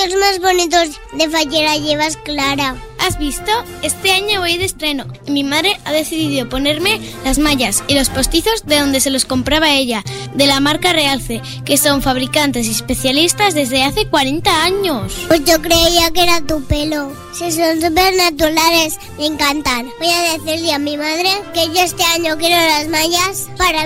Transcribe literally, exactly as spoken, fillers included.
vestidos más bonitos de fallera llevas, Clara? ¿Has visto? Este año voy de estreno y mi madre ha decidido ponerme las mallas y los postizos de donde se los compraba ella, de la marca Realce, que son fabricantes y especialistas desde hace cuarenta años. Pues yo creía que era tu pelo. Si son súper naturales, me encantan. Voy a decirle a mi madre que yo este año quiero las mallas para